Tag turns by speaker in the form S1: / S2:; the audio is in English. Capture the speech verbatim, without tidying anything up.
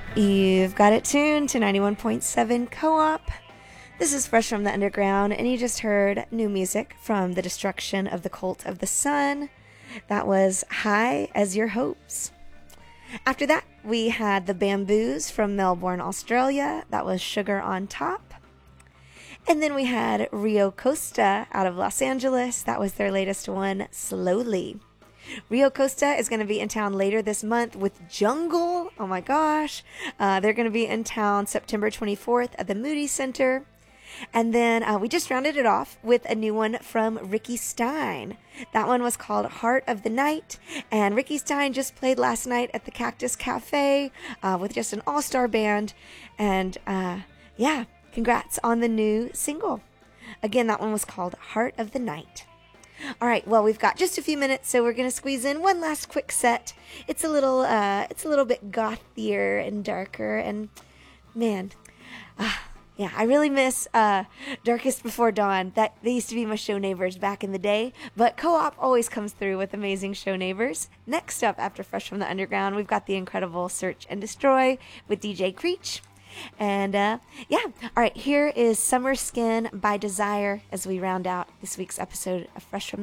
S1: You've got it tuned to ninety-one point seven Co-op. This is Fresh from the Underground, and you just heard new music from The Destruction of the Cult of the Sun. That was High as Your Hopes. After that, we had The Bamboos from Melbourne, Australia. That was Sugar on Top. And then we had Rio Costa out of Los Angeles. That was their latest one, Slowly. Rio Costa is going to be in town later this month with Jungle. Oh my gosh. Uh, they're going to be in town September twenty-fourth at the Moody Center. And then uh, we just rounded it off with a new one from Ricky Stein. That one was called Heart of the Night. And Ricky Stein just played last night at the Cactus Cafe uh, with just an all-star band. And uh, yeah, congrats on the new single. Again, that one was called Heart of the Night. All right, well, we've got just a few minutes, so we're going to squeeze in one last quick set. It's a little, uh, it's a little bit gothier and darker, and man, uh, yeah, I really miss uh, Darkest Before Dawn. That they used to be my show neighbors back in the day, but Co-op always comes through with amazing show neighbors. Next up, after Fresh from the Underground, we've got the incredible Search and Destroy with D J Creech. And uh, yeah, all right, here is Summer Skin by Desire as we round out this week's episode of Fresh from